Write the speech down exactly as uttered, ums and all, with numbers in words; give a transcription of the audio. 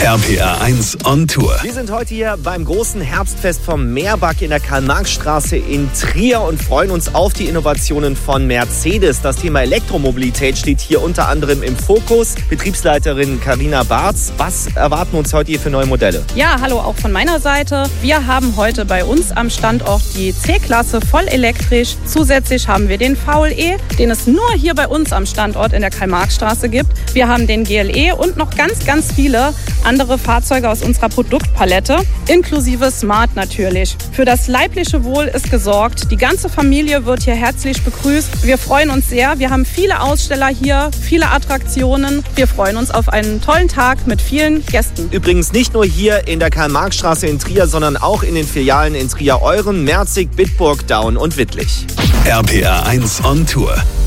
R P R eins on Tour. Wir sind heute hier beim großen Herbstfest vom Meerbak in der Karl-Marx-Straße in Trier und freuen uns auf die Innovationen von Mercedes. Das Thema Elektromobilität steht hier unter anderem im Fokus. Betriebsleiterin Carina Barz, was erwarten uns heute hier für neue Modelle? Ja, hallo auch von meiner Seite. Wir haben heute bei uns am Standort die C-Klasse voll elektrisch. Zusätzlich haben wir den V L E, den es nur hier bei uns am Standort in der Karl-Marx-Straße gibt. Wir haben den G L E und noch ganz, ganz viele andere Fahrzeuge aus unserer Produktpalette, inklusive Smart natürlich. Für das leibliche Wohl ist gesorgt. Die ganze Familie wird hier herzlich begrüßt. Wir freuen uns sehr. Wir haben viele Aussteller hier, viele Attraktionen. Wir freuen uns auf einen tollen Tag mit vielen Gästen. Übrigens nicht nur hier in der Karl-Marx-Straße in Trier, sondern auch in den Filialen in Trier-Euren, Merzig, Bitburg, Daun und Wittlich. R P R eins on Tour.